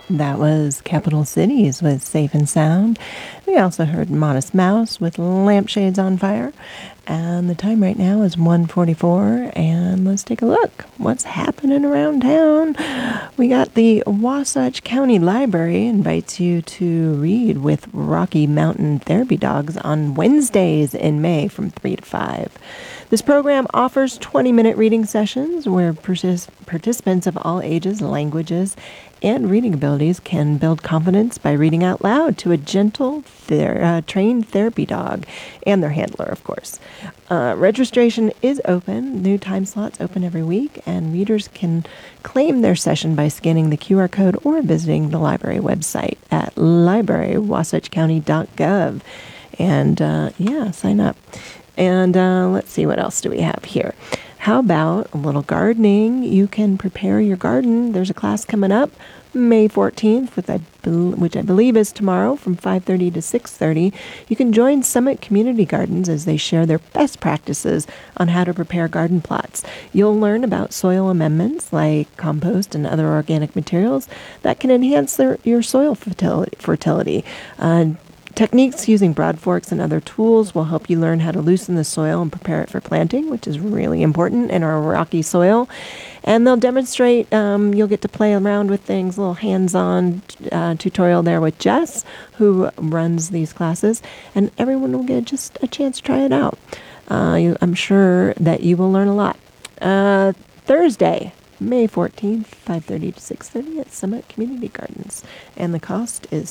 That was Capital Cities with Safe and Sound. We also heard Modest Mouse with Lampshades on Fire. And the time right now is 1:44, and let's take a look. What's happening around town? We got the Wasatch County Library invites you to read with Rocky Mountain Therapy Dogs on Wednesdays in May from 3 to 5. This program offers 20-minute reading sessions where participants of all ages, languages, and reading abilities can build confidence by reading out loud to a gentle, trained therapy dog and their handler, of course. Registration is open. New time slots open every week, and readers can claim their session by scanning the QR code or visiting the library website at librarywasatchcounty.gov. And, sign up. And let's see, what else do we have here? How about a little gardening? You can prepare your garden. There's a class coming up May 14th, which I believe is tomorrow from 5:30 to 6:30. You can join Summit Community Gardens as they share their best practices on how to prepare garden plots. You'll learn about soil amendments like compost and other organic materials that can enhance your soil fertility. Techniques using broad forks and other tools will help you learn how to loosen the soil and prepare it for planting, which is really important in our rocky soil. And they'll demonstrate, you'll get to play around with things, a little hands-on tutorial there with Jess, who runs these classes, and everyone will get just a chance to try it out. I'm sure that you will learn a lot. Thursday, May 14th, 5:30 to 6:30 at Summit Community Gardens. And the cost is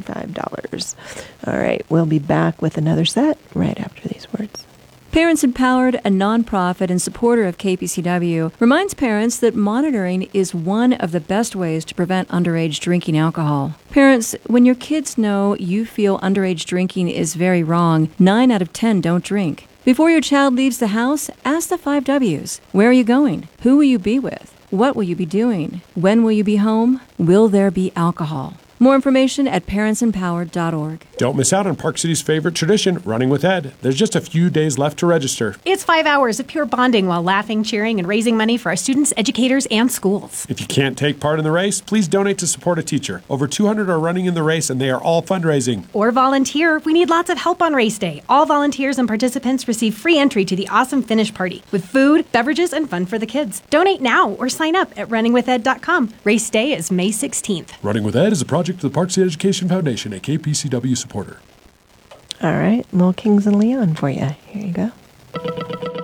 $25. All right, we'll be back with another set right after these words. Parents Empowered, a nonprofit and supporter of KPCW, reminds parents that monitoring is one of the best ways to prevent underage drinking alcohol. Parents, when your kids know you feel underage drinking is very wrong, 9 out of 10 don't drink. Before your child leaves the house, ask the 5 W's. Where are you going? Who will you be with? What will you be doing? When will you be home? Will there be alcohol? More information at parentsempowered.org. Don't miss out on Park City's favorite tradition, Running with Ed. There's just a few days left to register. It's 5 hours of pure bonding while laughing, cheering, and raising money for our students, educators, and schools. If you can't take part in the race, please donate to support a teacher. Over 200 are running in the race, and they are all fundraising. Or volunteer. We need lots of help on race day. All volunteers and participants receive free entry to the awesome finish party with food, beverages, and fun for the kids. Donate now or sign up at runningwithed.com. Race day is May 16th. Running with Ed is a project of the Park City Education Foundation, a KPCW supporter. All right, little Kings and Leon for you. Here you go.